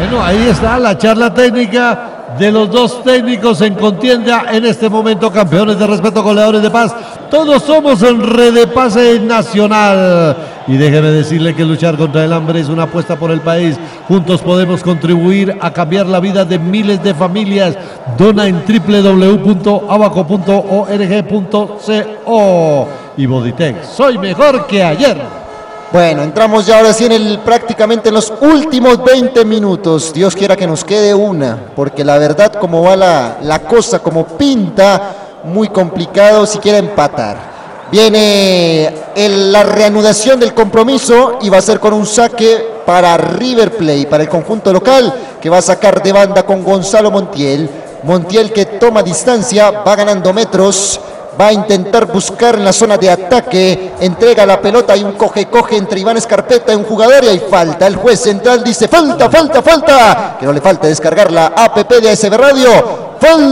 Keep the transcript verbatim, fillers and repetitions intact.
Bueno, ahí está la charla técnica de los dos técnicos en contienda en este momento, campeones de respeto, goleadores de paz. Todos somos en Redepase Nacional. Y déjeme decirle que luchar contra el hambre es una apuesta por el país. Juntos podemos contribuir a cambiar la vida de miles de familias. Dona en doble u doble u doble u punto abaco punto org punto co. Y Voditec, soy mejor que ayer. Bueno, entramos ya ahora sí en el, prácticamente en los últimos veinte minutos. Dios quiera que nos quede una, porque la verdad como va la, la cosa, como pinta, muy complicado si quiere empatar. Viene el, la reanudación del compromiso y va a ser con un saque para River Plate, para el conjunto local, que va a sacar de banda con Gonzalo Montiel. Montiel que toma distancia, va ganando metros. Va a intentar buscar en la zona de ataque, entrega la pelota y un coge-coge entre Iván Escarpeta y un jugador y hay falta. El juez central dice falta, falta, falta. Que no le falte descargar la app de A S B Radio. Falta.